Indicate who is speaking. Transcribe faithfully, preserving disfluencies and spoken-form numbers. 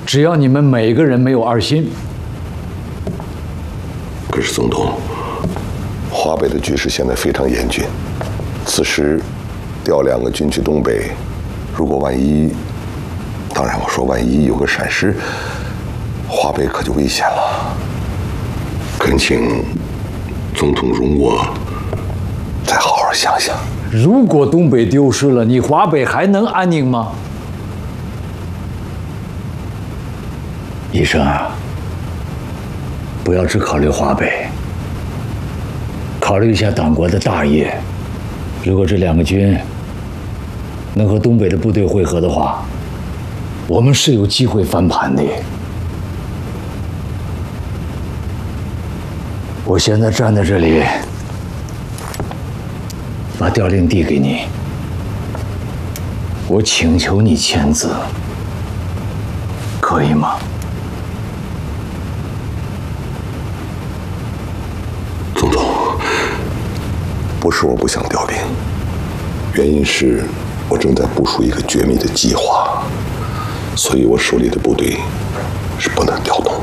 Speaker 1: 只要你们每个人没有二心。
Speaker 2: 可是总统，华北的局势现在非常严峻，此时调两个军去东北，如果万一，当然我说万一有个闪失，华北可就危险了。恳请总统容我再好好想想。
Speaker 1: 如果东北丢失了，你华北还能安宁吗？医生啊，不要只考虑华北，考虑一下党国的大业。如果这两个军能和东北的部队会合的话，我们是有机会翻盘的。我现在站在这里，把调令递给你，我请求你签字，可以吗？
Speaker 2: 总统，不是我不想调兵，原因是我正在部署一个绝密的计划，所以我手里的部队是不能调动的。